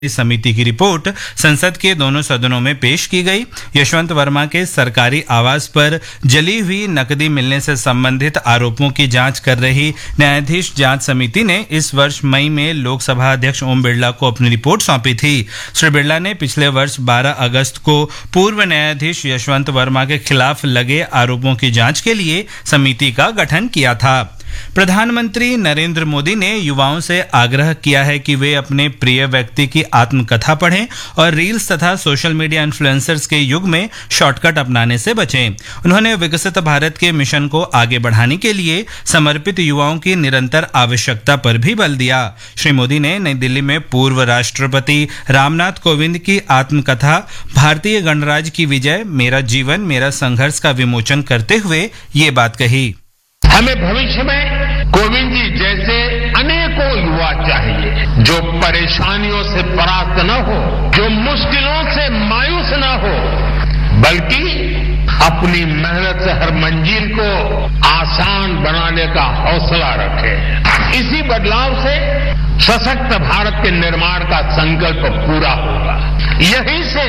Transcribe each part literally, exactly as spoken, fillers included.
समिति की रिपोर्ट संसद के दोनों सदनों में पेश की गई। यशवंत वर्मा के सरकारी आवास पर जली हुई नकदी मिलने से संबंधित आरोपों की जांच कर रही न्यायाधीश जांच समिति ने इस वर्ष मई में लोकसभा अध्यक्ष ओम बिरला को अपनी रिपोर्ट सौंपी थी। श्री बिरला ने पिछले वर्ष बारह अगस्त को पूर्व न्यायाधीश यशवंत वर्मा के खिलाफ लगे आरोपों की जांच के लिए समिति का गठन किया था। प्रधानमंत्री नरेंद्र मोदी ने युवाओं से आग्रह किया है कि वे अपने प्रिय व्यक्ति की आत्मकथा पढ़ें और रील्स तथा सोशल मीडिया इन्फ्लुएंसर्स के युग में शॉर्टकट अपनाने से बचें। उन्होंने विकसित भारत के मिशन को आगे बढ़ाने के लिए समर्पित युवाओं की निरंतर आवश्यकता पर भी बल दिया। श्री मोदी ने नई दिल्ली में पूर्व राष्ट्रपति रामनाथ कोविंद की आत्मकथा भारतीय गणराज्य की विजय, मेरा जीवन मेरा संघर्ष का विमोचन करते हुए ये बात कही। हमें भविष्य में कोविंद जी जैसे अनेकों युवा चाहिए जो परेशानियों से परास्त न हो, जो मुश्किलों से मायूस न हो, बल्कि अपनी मेहनत से हर मंजिल को आसान बनाने का हौसला रखे। इसी बदलाव से सशक्त भारत के निर्माण का संकल्प पूरा होगा। यहीं से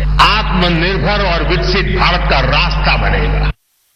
आत्मनिर्भर और विकसित भारत का रास्ता बनेगा।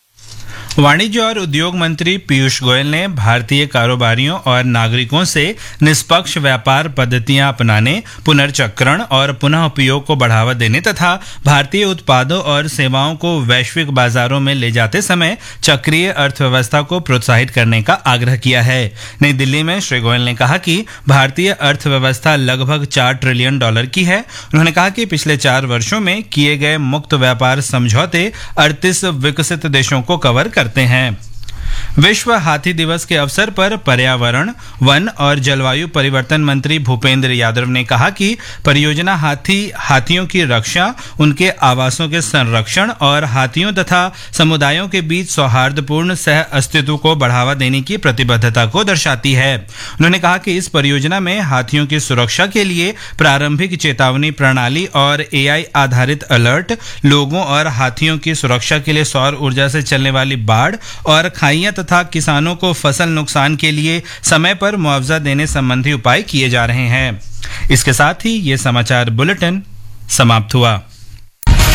वाणिज्य और उद्योग मंत्री पीयूष गोयल ने भारतीय कारोबारियों और नागरिकों से निष्पक्ष व्यापार पद्धतियां अपनाने, पुनर्चक्रण और पुनः उपयोग को बढ़ावा देने तथा भारतीय उत्पादों और सेवाओं को वैश्विक बाजारों में ले जाते समय चक्रीय अर्थव्यवस्था को प्रोत्साहित करने का आग्रह किया है। नई दिल्ली में श्री गोयल ने कहा कि भारतीय अर्थव्यवस्था लगभग चार ट्रिलियन डॉलर की है। उन्होंने कहा कि पिछले चार वर्षों में किए गए मुक्त व्यापार समझौते अड़तीस विकसित देशों को कवर करते हैं। विश्व हाथी दिवस के अवसर पर पर्यावरण, वन और जलवायु परिवर्तन मंत्री भूपेंद्र यादव ने कहा कि परियोजना हाथी हाथियों की रक्षा, उनके आवासों के संरक्षण और हाथियों तथा समुदायों के बीच सौहार्दपूर्ण सह अस्तित्व को बढ़ावा देने की प्रतिबद्धता को दर्शाती है। उन्होंने कहा कि इस परियोजना में हाथियों की सुरक्षा के लिए प्रारंभिक चेतावनी प्रणाली और एआई आधारित अलर्ट, लोगों और हाथियों की सुरक्षा के लिए सौर ऊर्जा से चलने वाली बाड़ और खाइयां तथा किसानों को फसल नुकसान के लिए समय पर मुआवजा देने संबंधी उपाय किए जा रहे हैं। इसके साथ ही ये समाचार बुलेटिन समाप्त हुआ।